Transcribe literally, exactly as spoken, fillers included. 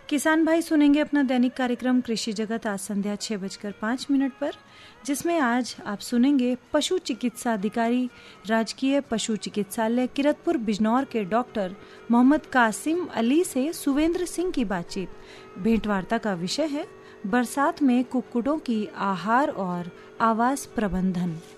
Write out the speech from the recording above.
किसान भाई सुनेंगे अपना दैनिक कार्यक्रम कृषि जगत आज संध्या छह बजकर पाँच मिनट पर, जिसमें आज आप सुनेंगे पशु चिकित्सा अधिकारी राजकीय पशु चिकित्सालय किरतपुर बिजनौर के डॉक्टर मोहम्मद कासिम अली से सुवेंद्र सिंह की बातचीत। भेंटवार्ता का विषय है बरसात में कुक्कुटों की आहार और आवास प्रबंधन।